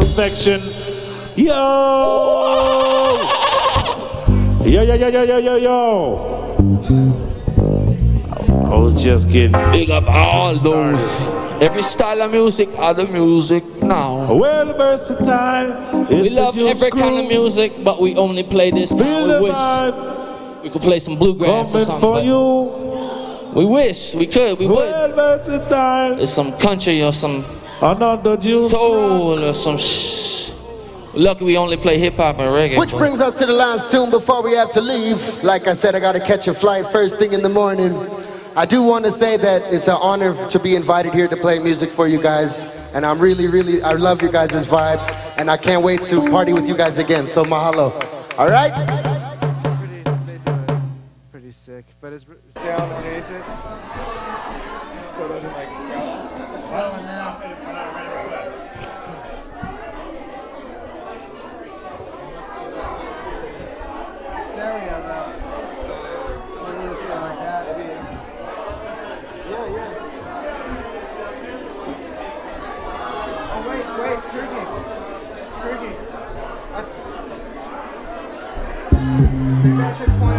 perfection. Yo! Yo, yo, yo, yo, yo, yo, yo. I was just getting big up all started. those. Every style of music, other music now. Well versatile. We love every kind of music, but we only play this kind. We wish we could play some bluegrass or something. For you. We wish we could. We well would. Versatile. There's some country or some soul or some Lucky we only play hip hop and reggae. Which brings us to the last tune before we have to leave. Like I said, I gotta catch a flight first thing in the morning. I do want to say that it's an honor to be invited here to play music for you guys. And I'm really, I love you guys' vibe. And I can't wait to party with you guys again. So mahalo. All right? Pretty sick. But it's down underneath it. So it doesn't like go. It's going now. Stereo though. Like that. Yeah. Oh wait, Kriggy. Maybe I should point